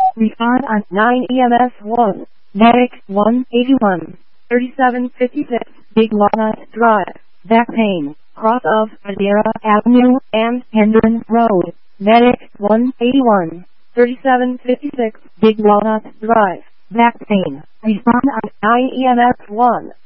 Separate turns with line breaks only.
Respond on 9 EMS 1. Medic 181. 3756 Big Walnut Drive. Back pain. Cross of Adira Avenue and Hendron Road. Medic 181. 3756 Big Walnut Drive. Back pain. Respond on 9 EMS 1.